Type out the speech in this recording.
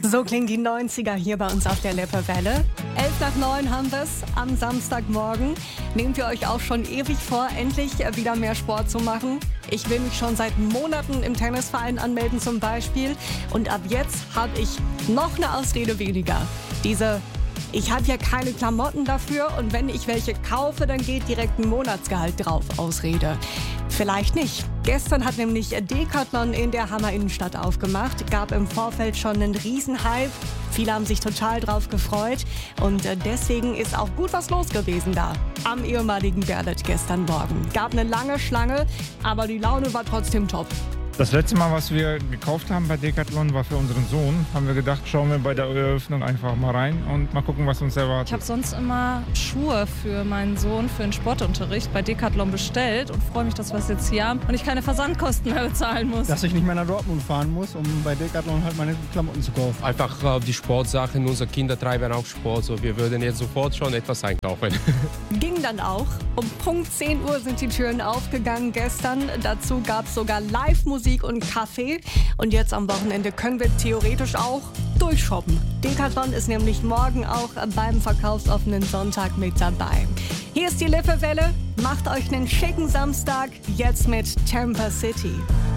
So klingen die 90er hier bei uns auf der Lippewelle. 8:11 haben wir es am Samstagmorgen. Nehmt ihr euch auch schon ewig vor, endlich wieder mehr Sport zu machen? Ich will mich schon seit Monaten im Tennisverein anmelden zum Beispiel. Und ab jetzt habe ich noch eine Ausrede weniger. Ich habe ja keine Klamotten dafür und wenn ich welche kaufe, dann geht direkt ein Monatsgehalt drauf. Ausrede. Vielleicht nicht. Gestern hat nämlich Decathlon in der Hammer Innenstadt aufgemacht. Gab im Vorfeld schon einen Riesenhype. Viele haben sich total drauf gefreut. Und deswegen ist auch gut was los gewesen da. Am ehemaligen Berlet gestern Morgen. Gab eine lange Schlange, aber die Laune war trotzdem top. Das letzte Mal, was wir gekauft haben bei Decathlon, war für unseren Sohn. Haben wir gedacht, schauen wir bei der Eröffnung einfach mal rein und mal gucken, was uns erwartet. Ich habe sonst immer Schuhe für meinen Sohn für den Sportunterricht bei Decathlon bestellt und freue mich, dass wir es jetzt hier haben und ich keine Versandkosten mehr bezahlen muss. Dass ich nicht mehr nach Dortmund fahren muss, um bei Decathlon halt meine Klamotten zu kaufen. Einfach die Sportsachen, unsere Kinder treiben auch Sport, so wir würden jetzt sofort schon etwas einkaufen. Ging dann auch. Um Punkt 10 Uhr sind die Türen aufgegangen gestern. Dazu gab es sogar Live-Musik und Kaffee. Und jetzt am Wochenende können wir theoretisch auch durchshoppen. Decathlon ist nämlich morgen auch beim verkaufsoffenen Sonntag mit dabei. Hier ist die Lippewelle. Macht euch einen schicken Samstag jetzt mit Temper City.